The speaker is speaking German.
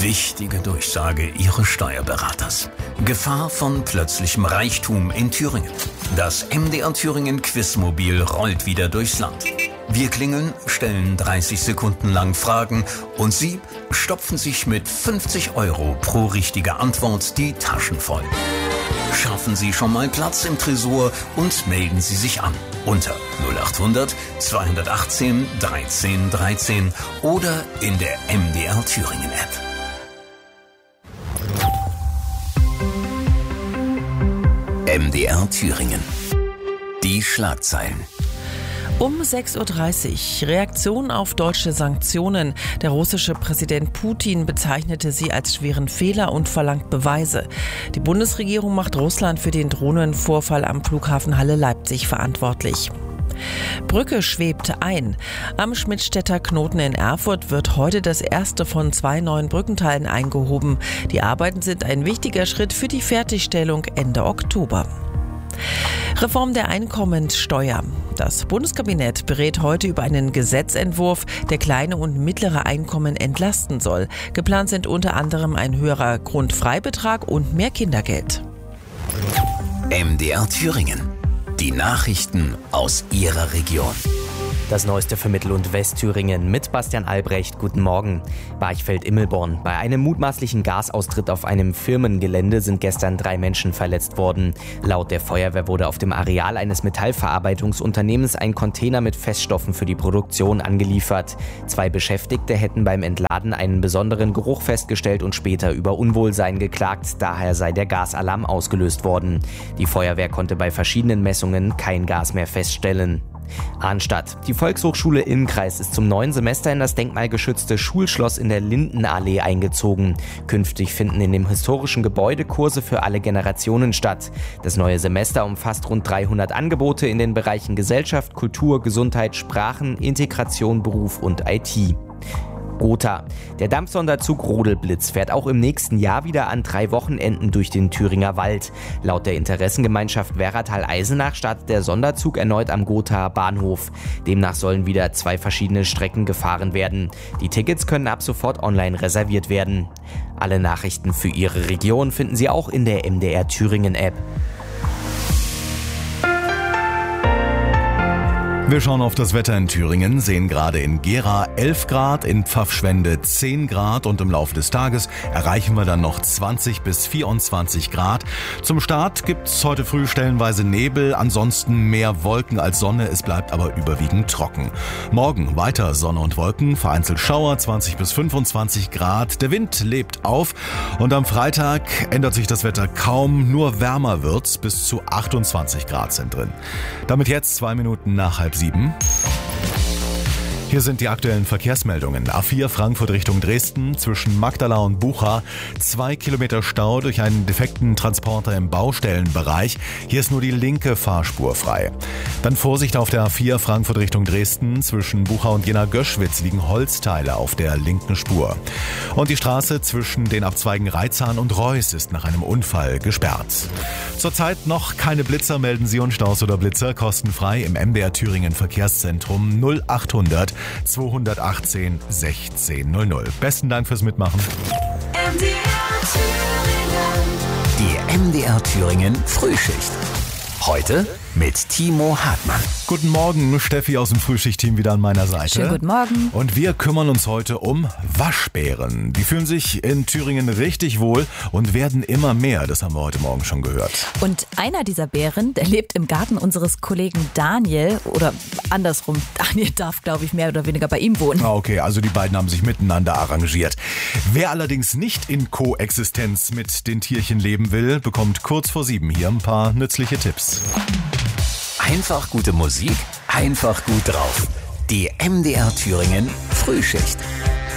Wichtige Durchsage Ihres Steuerberaters. Gefahr von plötzlichem Reichtum in Thüringen. Das MDR Thüringen Quizmobil rollt wieder durchs Land. Wir klingeln, stellen 30 Sekunden lang Fragen und Sie stopfen sich mit 50 € pro richtige Antwort die Taschen voll. Schaffen Sie schon mal Platz im Tresor und melden Sie sich an unter 0800 218 13 13 oder in der MDR Thüringen App. MDR Thüringen. Die Schlagzeilen. Um 6.30 Uhr. Reaktion auf deutsche Sanktionen. Der russische Präsident Putin bezeichnete sie als schweren Fehler und verlangt Beweise. Die Bundesregierung macht Russland für den Drohnenvorfall am Flughafen Halle-Leipzig verantwortlich. Brücke schwebt ein. Am Schmidtstädter Knoten in Erfurt wird heute das erste von 2 neuen Brückenteilen eingehoben. Die Arbeiten sind ein wichtiger Schritt für die Fertigstellung Ende Oktober. Reform der Einkommenssteuer. Das Bundeskabinett berät heute über einen Gesetzentwurf, der kleine und mittlere Einkommen entlasten soll. Geplant sind unter anderem ein höherer Grundfreibetrag und mehr Kindergeld. MDR Thüringen. Die Nachrichten aus Ihrer Region. Das Neueste für Mittel- und Westthüringen mit Bastian Albrecht. Guten Morgen. Barchfeld-Immelborn. Bei einem mutmaßlichen Gasaustritt auf einem Firmengelände sind gestern 3 Menschen verletzt worden. Laut der Feuerwehr wurde auf dem Areal eines Metallverarbeitungsunternehmens ein Container mit Feststoffen für die Produktion angeliefert. 2 Beschäftigte hätten beim Entladen einen besonderen Geruch festgestellt und später über Unwohlsein geklagt. Daher sei der Gasalarm ausgelöst worden. Die Feuerwehr konnte bei verschiedenen Messungen kein Gas mehr feststellen. Arnstadt. Die Volkshochschule Innkreis ist zum neuen Semester in das denkmalgeschützte Schulschloss in der Lindenallee eingezogen. Künftig finden in dem historischen Gebäude Kurse für alle Generationen statt. Das neue Semester umfasst rund 300 Angebote in den Bereichen Gesellschaft, Kultur, Gesundheit, Sprachen, Integration, Beruf und IT. Gotha. Der Dampfsonderzug Rodelblitz fährt auch im nächsten Jahr wieder an 3 Wochenenden durch den Thüringer Wald. Laut der Interessengemeinschaft Werratal-Eisenach startet der Sonderzug erneut am Gothaer Bahnhof. Demnach sollen wieder 2 verschiedene Strecken gefahren werden. Die Tickets können ab sofort online reserviert werden. Alle Nachrichten für Ihre Region finden Sie auch in der MDR Thüringen App. Wir schauen auf das Wetter in Thüringen, sehen gerade in Gera 11 Grad, in Pfaffschwende 10 Grad und im Laufe des Tages erreichen wir dann noch 20 bis 24 Grad. Zum Start gibt's heute früh stellenweise Nebel, ansonsten mehr Wolken als Sonne, es bleibt aber überwiegend trocken. Morgen weiter Sonne und Wolken, vereinzelt Schauer, 20 bis 25 Grad, der Wind lebt auf und am Freitag ändert sich das Wetter kaum, nur wärmer wird's, bis zu 28 Grad sind drin. Damit jetzt 2 Minuten nach 6:30. Hier sind die aktuellen Verkehrsmeldungen. A4 Frankfurt Richtung Dresden, zwischen Magdala und Bucha. 2 Kilometer Stau durch einen defekten Transporter im Baustellenbereich. Hier ist nur die linke Fahrspur frei. Dann Vorsicht auf der A4 Frankfurt Richtung Dresden. Zwischen Bucha und Jena-Göschwitz liegen Holzteile auf der linken Spur. Und die Straße zwischen den Abzweigen Reitzahn und Reuß ist nach einem Unfall gesperrt. Zurzeit noch keine Blitzer, melden Sie uns Staus oder Blitzer kostenfrei im MDR Thüringen Verkehrszentrum 0800 218 1600. Besten Dank fürs Mitmachen. Die MDR Thüringen Frühschicht. Heute mit Timo Hartmann. Guten Morgen, Steffi aus dem Frühschichtteam wieder an meiner Seite. Schönen guten Morgen. Und wir kümmern uns heute um Waschbären. Die fühlen sich in Thüringen richtig wohl und werden immer mehr. Das haben wir heute Morgen schon gehört. Und einer dieser Bären, der lebt im Garten unseres Kollegen Daniel. Oder andersrum, Daniel darf, glaube ich, mehr oder weniger bei ihm wohnen. Okay, also die beiden haben sich miteinander arrangiert. Wer allerdings nicht in Koexistenz mit den Tierchen leben will, bekommt kurz vor 7 hier ein paar nützliche Tipps. Einfach gute Musik, einfach gut drauf. Die MDR Thüringen Frühschicht.